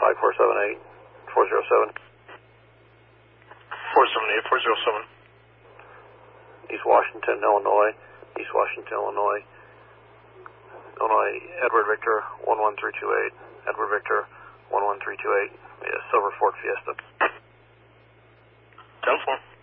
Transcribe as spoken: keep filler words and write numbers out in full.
five four seven eight, four zero seven. four seven eight, four zero seven. East Washington, Illinois. East Washington, Illinois. Illinois, Edward Victor, one one three two eight. Edward Victor, one one three two eight. Yeah, Silver Ford Fiesta. ten four.